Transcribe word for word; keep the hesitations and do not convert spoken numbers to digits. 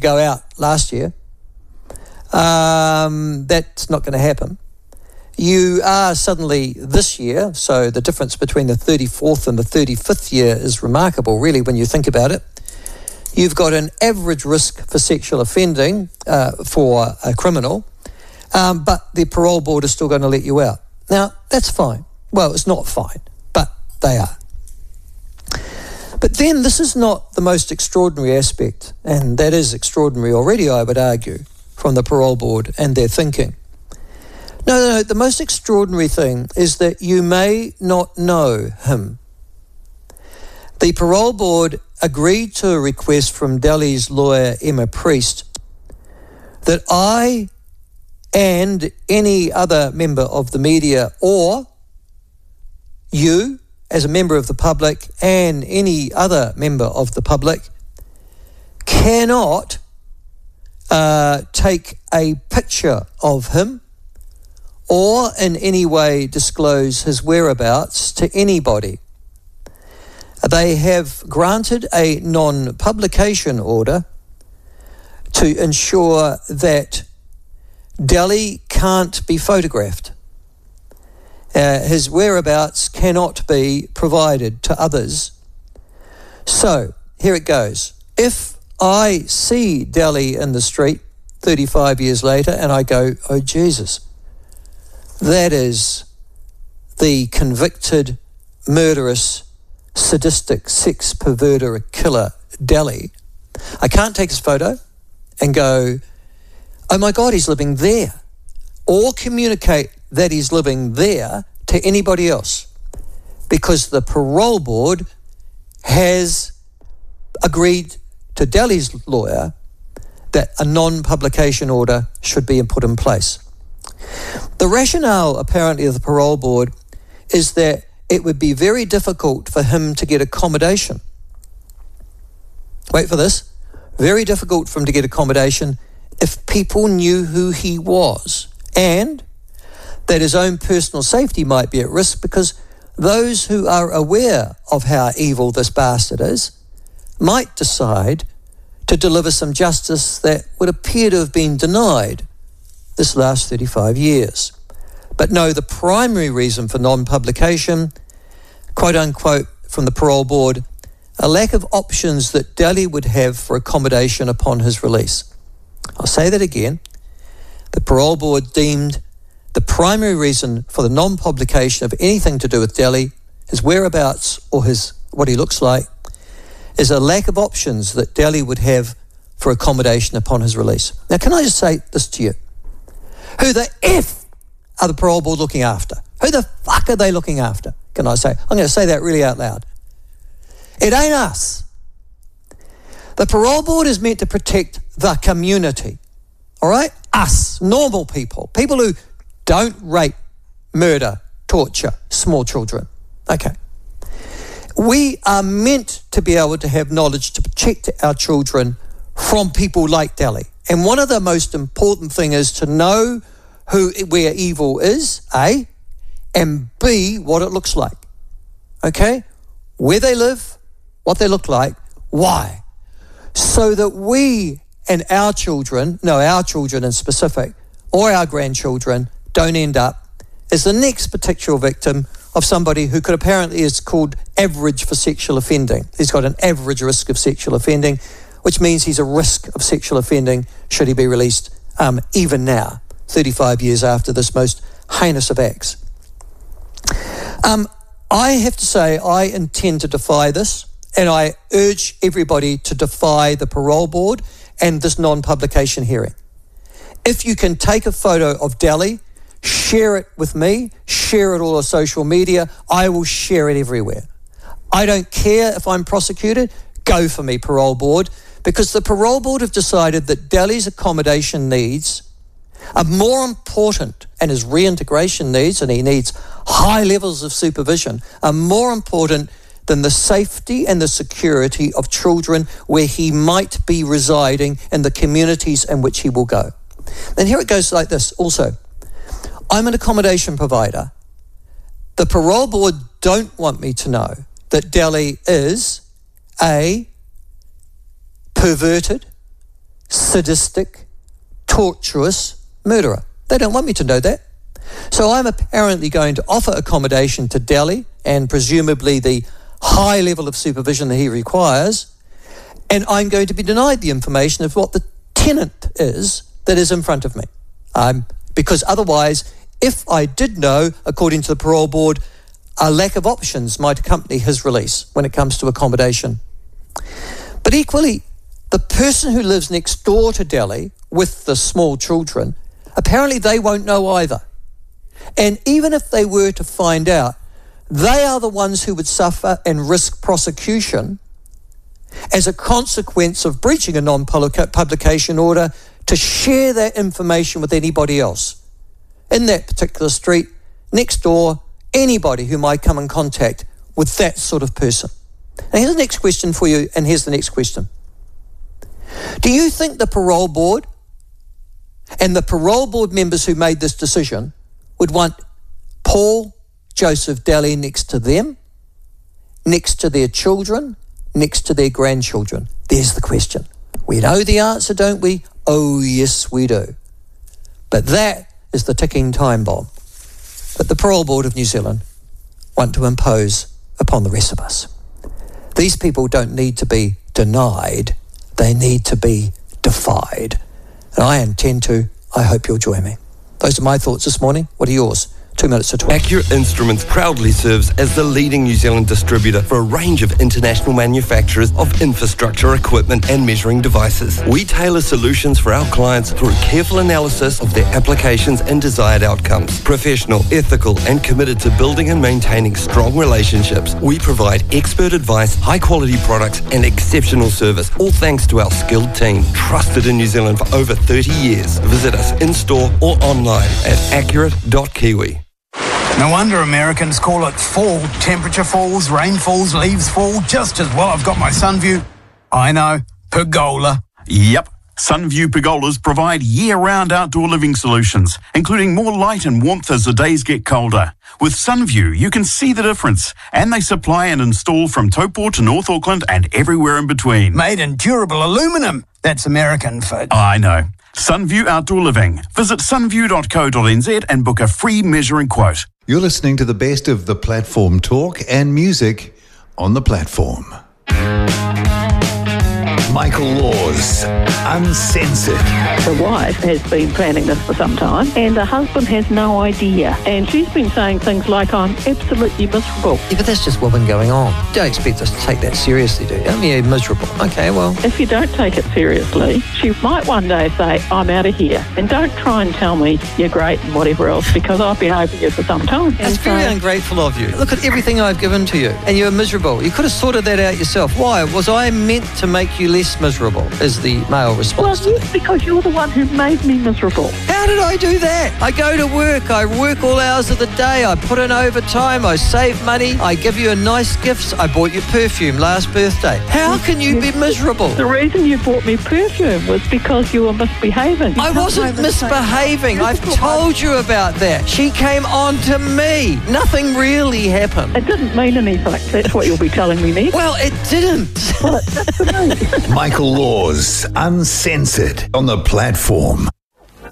go out last year. Um, that's not going to happen. You are suddenly this year, so the difference between the thirty-fourth and the thirty-fifth year is remarkable, really, when you think about it. You've got an average risk for sexual offending uh, for a criminal, um, but the parole board is still going to let you out. Now, that's fine. Well, it's not fine, but they are. But then this is not the most extraordinary aspect, and that is extraordinary already, I would argue, from the parole board and their thinking. No, no, no, the most extraordinary thing is that you may not know him. The parole board agreed to a request from Delhi's lawyer, Emma Priest, that I and any other member of the media, or you as a member of the public and any other member of the public, cannot uh, take a picture of him or in any way disclose his whereabouts to anybody. They have granted a non-publication order to ensure that Delhi can't be photographed. Uh, his whereabouts cannot be provided to others. So, here it goes. If I see Delhi in the street thirty-five years later and I go, oh Jesus, that is the convicted, murderous, sadistic, sex perverter, killer Delhi, I can't take his photo and go, oh my God, he's living there, or communicate that he's living there to anybody else, because the parole board has agreed to Delhi's lawyer that a non-publication order should be put in place. The rationale, apparently, of the parole board is that it would be very difficult for him to get accommodation. Wait for this. Very difficult for him to get accommodation if people knew who he was, and that his own personal safety might be at risk because those who are aware of how evil this bastard is might decide to deliver some justice that would appear to have been denied this last thirty-five years. But no, the primary reason for non-publication, quote unquote, from the parole board, a lack of options that Delhi would have for accommodation upon his release. I'll say that again. The parole board deemed the primary reason for the non-publication of anything to do with Delhi, his whereabouts or his what he looks like, is a lack of options that Delhi would have for accommodation upon his release. Now, can I just say this to you? Who the F are the parole board looking after? Who the fuck are they looking after? Can I say? I'm going to say that really out loud. It ain't us. The parole board is meant to protect the community, all right? Us, normal people, people who don't rape, murder, torture small children. Okay. We are meant to be able to have knowledge to protect our children from people like Delhi. And one of the most important things is to know who, where evil is, A, and B, what it looks like. Okay? Where they live, what they look like, why? So that we and our children, no, our children in specific, or our grandchildren, don't end up as the next potential victim of somebody who could apparently is called average for sexual offending. He's got an average risk of sexual offending, which means he's a risk of sexual offending should he be released um, even now, thirty-five years after this most heinous of acts. Um, I have to say I intend to defy this, and I urge everybody to defy the parole board and this non-publication hearing. If you can take a photo of Delhi, share it with me, share it all on social media, I will share it everywhere. I don't care if I'm prosecuted, go for me, parole board, because the parole board have decided that Delhi's accommodation needs are more important, and his reintegration needs, and he needs high levels of supervision, are more important than the safety and the security of children where he might be residing in the communities in which he will go. And here it goes like this also. I'm an accommodation provider. The parole board don't want me to know that Delhi is a perverted, sadistic, torturous murderer. They don't want me to know that. So I'm apparently going to offer accommodation to Delhi and presumably the high level of supervision that he requires, and I'm going to be denied the information of what the tenant is that is in front of me. Um, because otherwise, if I did know, according to the parole board, a lack of options might accompany his release when it comes to accommodation. But equally, the person who lives next door to Delhi with the small children, apparently they won't know either. And even if they were to find out, they are the ones who would suffer and risk prosecution as a consequence of breaching a non-publication order to share that information with anybody else in that particular street, next door, anybody who might come in contact with that sort of person. Now here's the next question for you, and here's the next question. Do you think the parole board and the parole board members who made this decision would want Paul Joseph Delhi next to them, next to their children, next to their grandchildren? There's the question. We know the answer, don't we? Oh, yes, we do. But that is the ticking time bomb that the Parole Board of New Zealand want to impose upon the rest of us. These people don't need to be denied. They need to be defied. And I intend to. I hope you'll join me. Those are my thoughts this morning. What are yours? Two minutes to twelve. Accurate Instruments proudly serves as the leading New Zealand distributor for a range of international manufacturers of infrastructure equipment and measuring devices. We tailor solutions for our clients through careful analysis of their applications and desired outcomes. Professional, ethical, and committed to building and maintaining strong relationships, we provide expert advice, high-quality products, and exceptional service, all thanks to our skilled team, trusted in New Zealand for over thirty years. Visit us in-store or online at accurate dot kiwi. No wonder Americans call it fall. Temperature falls, rain falls, leaves fall, just as well I've got my Sunview. I know, pergola. Yep. Sunview pergolas provide year-round outdoor living solutions, including more light and warmth as the days get colder. With Sunview, you can see the difference, and they supply and install from Taupo to North Auckland and everywhere in between. Made in durable aluminum. That's American for... I know. Sunview Outdoor Living. Visit sunview dot co dot n z and book a free measuring quote. You're listening to the best of the platform talk and music on the platform. Michael Laws, Uncensored. The wife has been planning this for some time, and the husband has no idea. And she's been saying things like, I'm absolutely miserable. Yeah, but that's just what's been going on. Don't expect us to take that seriously, do you? I mean, you're miserable. Okay, well... If you don't take it seriously, she might one day say, I'm out of here. And don't try and tell me you're great and whatever else, because I've been over you for some time. That's very ungrateful of you. Look at everything I've given to you, and you're miserable. You could have sorted that out yourself. Why? Was I meant to make you less miserable, is the male response. Well, yes, because you're the one who made me miserable. How did I do that? I go to work, I work all hours of the day, I put in overtime, I save money, I give you a nice gift, I bought you perfume last birthday. How can you be miserable? The reason you bought me perfume was because you were misbehaving. I wasn't misbehaving. I've told you about that. She came on to me. Nothing really happened. It didn't mean anything. That's what you'll be telling me next. Well, it didn't. Well, that's the thing. Michael Laws, Uncensored on the platform.